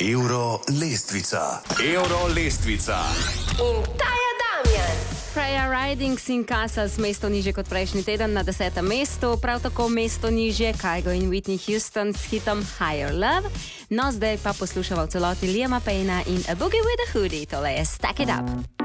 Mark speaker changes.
Speaker 1: Euro lestvica. Euro lestvica.
Speaker 2: In Taja Damjan.
Speaker 3: Freya Riding in Casas mesto niže kot prejšnji teden na 10. mestu, prav tako mesto niže Kygo in Whitney Houston s hitom Higher Love. No, zdaj pa poslušava v celoti Liama Payna in A Boogie with a Hoodie, tole je Stack It Up.